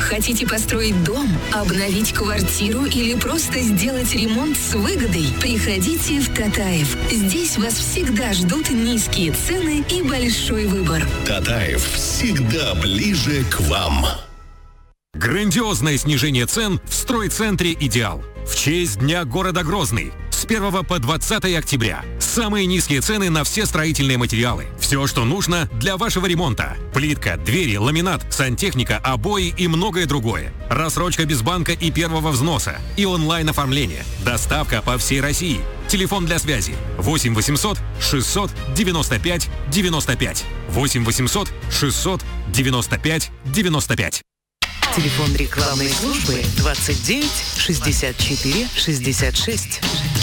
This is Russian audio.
Хотите построить дом, обновить квартиру или просто сделать ремонт с выгодой? Приходите в Татаев. Здесь вас всегда ждут низкие цены и большой выбор. Татаев всегда ближе к вам. Грандиозное снижение цен в стройцентре «Идеал». В честь Дня города Грозный. С 1 по 20 октября. Самые низкие цены на все строительные материалы. Все, что нужно для вашего ремонта. Плитка, двери, ламинат, сантехника, обои и многое другое. Рассрочка без банка и первого взноса. И онлайн-оформление. Доставка по всей России. Телефон для связи 8 800 600 95 95. 8 800 600 95 95. Телефон рекламной службы 29 64 66.